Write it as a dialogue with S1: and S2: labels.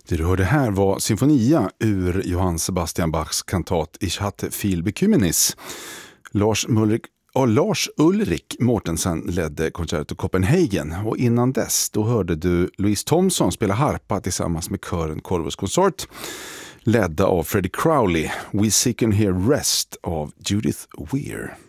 S1: Det du hörde här var Sinfonia ur Johann Sebastian Bachs kantat Ich hatte viel Bekümmernis. Lars Ulrik Mortensen ledde Concerto Copenhagen, och innan dess då hörde du Louise Thompson spela harpa tillsammans med kören Corvus Consort, ledda av Freddie Crowley, We Seek and Hear Rest av Judith Weir.